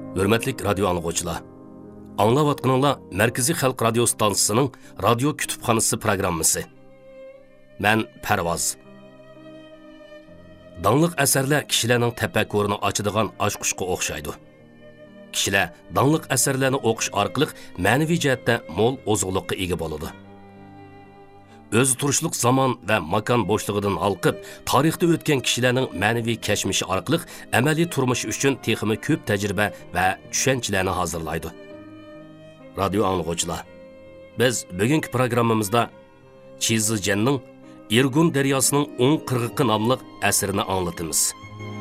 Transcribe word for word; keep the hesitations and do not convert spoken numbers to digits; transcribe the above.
Hürmetlik radyo anlıqçılar. Anlavatqınınla Merkezi Xalq Radio Stansiyasının Radio Kütüpxanası programması. Mən Pərvaz. Danlıq əsərlər kişilərin təfəkkürünü açıdığan aşquşqa oxşaydı. Kişilər danlıq əsərlərini oxuş arqılıq mənəvi cəhətdə mol ozuqluqqa ega boladı. Öz turuşluq zaman və makan boşluğundan alqıb, tarixdə ötən kişilərin mənəvi kəşmişi arqılıq əməli turmuş üçün teximi köp təcrübə və düşənçilərini hazırlaydı. Radyo anlıqçılar, biz bugünkü proqramımızda Çizi Cennin Irgun Deryasının on qırğıqı namlıq əsərini anlatımız.